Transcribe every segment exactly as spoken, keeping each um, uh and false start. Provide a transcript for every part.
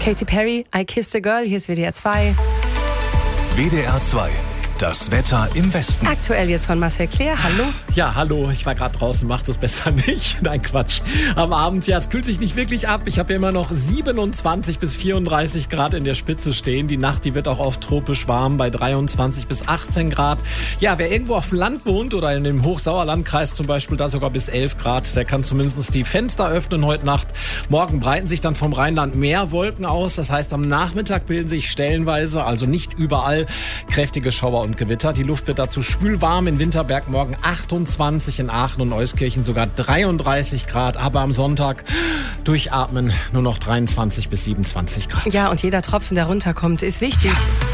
Katy Perry, I Kissed a Girl, hier ist W D R zwei. W D R zwei. Das Wetter im Westen. Aktuell jetzt von Marcel Claire. Hallo. Ja, hallo. Ich war gerade draußen, macht es besser nicht. Nein, Quatsch. Am Abend, ja, es kühlt sich nicht wirklich ab. Ich habe ja immer noch siebenundzwanzig bis vierunddreißig Grad in der Spitze stehen. Die Nacht, die wird auch oft tropisch warm bei dreiundzwanzig bis achtzehn Grad. Ja, wer irgendwo auf dem Land wohnt oder in dem Hochsauerlandkreis zum Beispiel, da sogar bis elf Grad, der kann zumindest die Fenster öffnen heute Nacht. Morgen breiten sich dann vom Rheinland mehr Wolken aus. Das heißt, am Nachmittag bilden sich stellenweise, also nicht überall, kräftige Schauer und Gewitter. Die Luft wird dazu schwül warm. In Winterberg morgen achtundzwanzig, in Aachen und Euskirchen sogar dreiunddreißig Grad. Aber am Sonntag durchatmen nur noch dreiundzwanzig bis siebenundzwanzig Grad. Ja, und jeder Tropfen, der runterkommt, ist wichtig.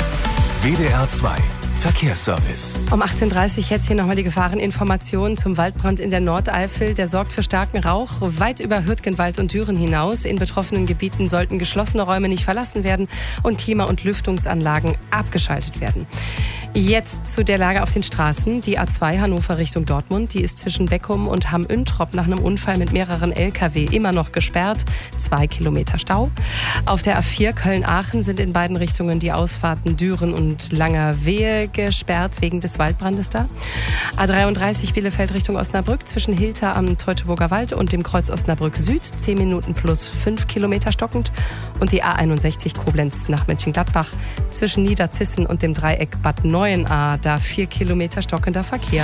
W D R zwei. Verkehrsservice. Um achtzehn Uhr dreißig jetzt hier nochmal die Gefahreninformationen zum Waldbrand in der Nordeifel. Der sorgt für starken Rauch weit über Hürtgenwald und Düren hinaus. In betroffenen Gebieten sollten geschlossene Räume nicht verlassen werden und Klima- und Lüftungsanlagen abgeschaltet werden. Jetzt zu der Lage auf den Straßen. Die A zwei Hannover Richtung Dortmund, die ist zwischen Beckum und Hamm-Üntrop nach einem Unfall mit mehreren L K W immer noch gesperrt. Zwei Kilometer Stau. Auf der A vier Köln-Aachen sind in beiden Richtungen die Ausfahrten Düren und Langerwehe gesperrt wegen des Waldbrandes da. A dreiunddreißig Bielefeld Richtung Osnabrück zwischen Hilter am Teutoburger Wald und dem Kreuz Osnabrück Süd. zehn Minuten plus fünf Kilometer stockend. Und die A einundsechzig Koblenz nach Mönchengladbach zwischen Niederzissen und dem Dreieck Bad Neuenahr, da vier Kilometer stockender Verkehr.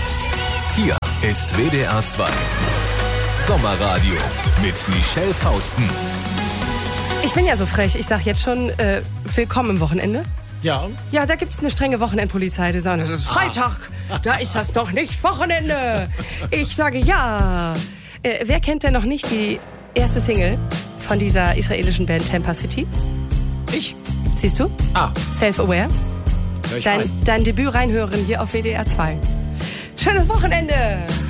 Hier ist W D R zwei. Sommerradio mit Michelle Fausten. Ich bin ja so frech, ich sag jetzt schon, äh, willkommen im Wochenende. Ja. Ja, da gibt es eine strenge Wochenendpolizei, die sagen, es ist Freitag, da ist das noch nicht Wochenende. Ich sage ja. Äh, wer kennt denn noch nicht die erste Single von dieser israelischen Band Tampa City? Ich. Siehst du? Ah. Self-Aware. Hör ich Dein, rein. dein Debüt reinhören hier auf W D R zwei. Schönes Wochenende!